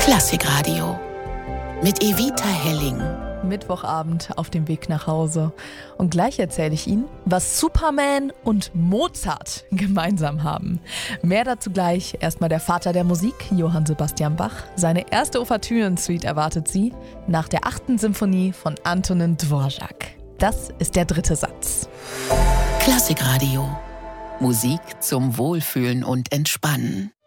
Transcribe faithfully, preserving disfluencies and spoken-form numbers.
Klassikradio mit Evita Helling. Mittwochabend auf dem Weg nach Hause. Und gleich erzähle ich Ihnen, was Superman und Mozart gemeinsam haben. Mehr dazu gleich. Erstmal der Vater der Musik, Johann Sebastian Bach. Seine erste Ouvertüren-Suite erwartet Sie nach der achten Symphonie von Antonin Dvorak. Das ist der dritte Satz. Klassikradio. Musik zum Wohlfühlen und Entspannen.